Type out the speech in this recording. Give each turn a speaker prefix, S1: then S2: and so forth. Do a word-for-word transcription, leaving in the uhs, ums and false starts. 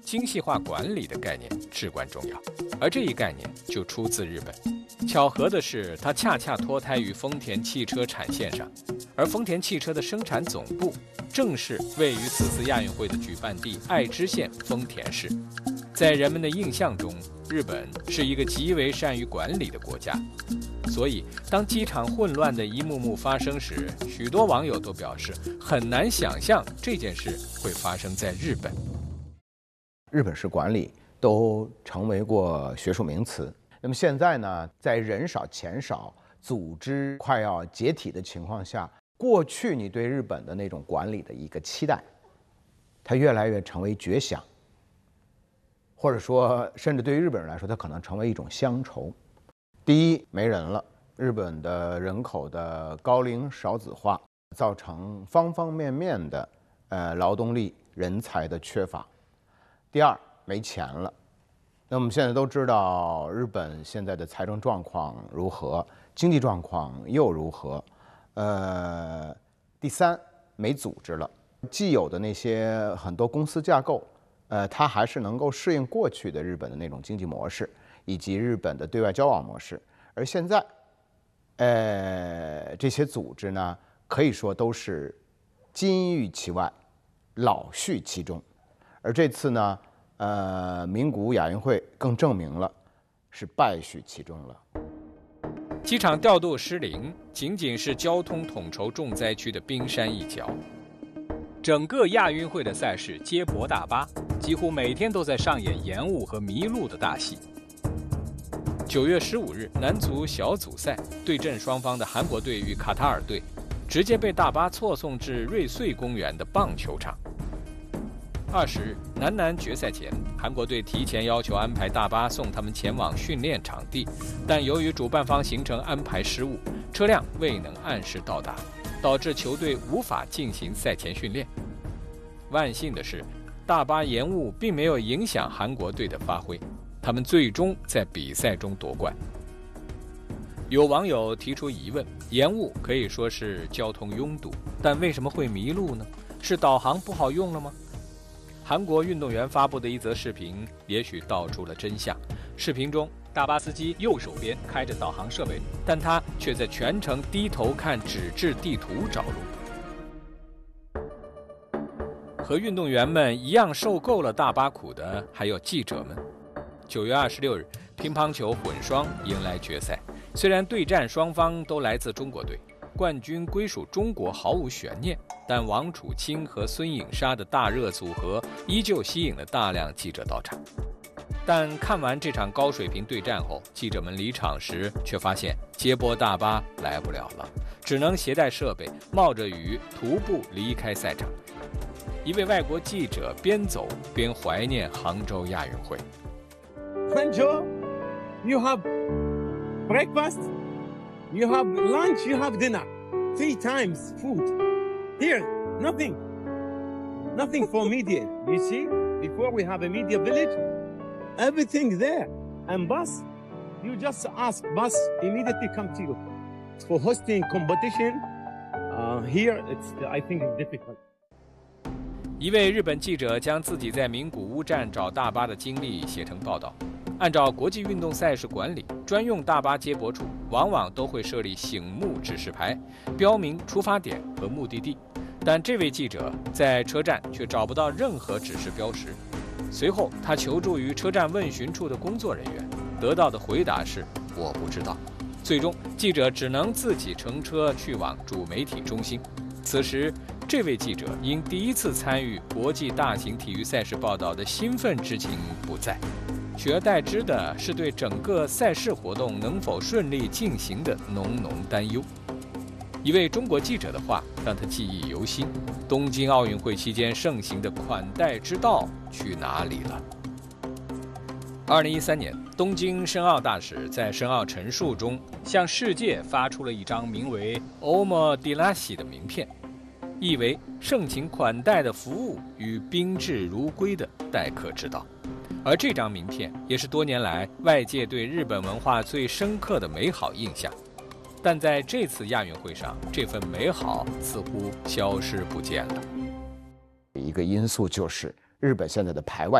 S1: 精细化管理的概念至关重要，而这一概念就出自日本。巧合的是，它恰恰脱胎于丰田汽车产线上，而丰田汽车的生产总部正是位于此次亚运会的举办地爱知县丰田市。在人们的印象中，日本是一个极为善于管理的国家，所以当机场混乱的一幕幕发生时，许多网友都表示很难想象这件事会发生在日本。
S2: 日本式管理都成为过学术名词。那么现在呢，在人少钱少、组织快要解体的情况下，过去你对日本的那种管理的一个期待，它越来越成为绝响，或者说，甚至对于日本人来说，它可能成为一种乡愁。第一，没人了，日本的人口的高龄少子化，造成方方面面的呃劳动力人才的缺乏。第二，没钱了。那我们现在都知道，日本现在的财政状况如何，经济状况又如何？呃，第三，没组织了。既有的那些很多公司架构，呃，它还是能够适应过去的日本的那种经济模式，以及日本的对外交往模式。而现在，呃，这些组织呢，可以说都是金玉其外，老絮其中。而这次呢，呃，名古屋亚运会更证明了是败絮其中了。
S1: 机场调度失灵，仅仅是交通统筹重灾区的冰山一角。整个亚运会的赛事接驳大巴，几乎每天都在上演延误和迷路的大戏。九月十五日，男足小组赛对阵双方的韩国队与卡塔尔队，直接被大巴错送至瑞穗公园的棒球场。二十日，男篮决赛前，韩国队提前要求安排大巴送他们前往训练场地，但由于主办方行程安排失误，车辆未能按时到达，导致球队无法进行赛前训练。万幸的是，大巴延误并没有影响韩国队的发挥，他们最终在比赛中夺冠。有网友提出疑问，延误可以说是交通拥堵，但为什么会迷路呢？是导航不好用了吗？韩国运动员发布的一则视频也许道出了真相。视频中，大巴司机右手边开着导航设备，但他却在全程低头看纸质地图找路。和运动员们一样受够了大巴苦的还有记者们。九月二十六日，乒乓球混双迎来决赛，虽然对战双方都来自中国队，冠军归属中国毫无悬念，但王楚钦和孙颖莎的大热组合依旧吸引了大量记者到场。但看完这场高水平对战后，记者们离场时却发现接驳大巴来不了了，只能携带设备，冒着雨徒步离开赛场。一位外国记者边走边怀念杭州亚运会。
S3: Bonjour, you have breakfast, you have lunch, you have dinner. Three times food. Here, nothing. Nothing for media. You see, before we have a media village, everything there. And bus, you just ask bus, immediately come to you. For hosting competition, uh, here it's, I think it's difficult.
S1: 一位日本记者将自己在名古屋站找大巴的经历写成报道。按照国际运动赛事管理，专用大巴接驳处往往都会设立醒目指示牌，标明出发点和目的地。但这位记者在车站却找不到任何指示标识。随后，他求助于车站问询处的工作人员，得到的回答是“我不知道”。最终，记者只能自己乘车去往主媒体中心。此时，这位记者因第一次参与国际大型体育赛事报道的兴奋之情不在，取而代之的是对整个赛事活动能否顺利进行的浓浓担忧。一位中国记者的话让他记忆犹新：东京奥运会期间盛行的款待之道去哪里了？二零一三年，东京申奥大使在申奥陈述中向世界发出了一张名为 Omo Dirashi 的名片，意为盛情款待的服务与宾至如归的待客之道。而这张名片也是多年来外界对日本文化最深刻的美好印象。但在这次亚运会上，这份美好似乎消失不见了。
S2: 一个因素就是日本现在的排外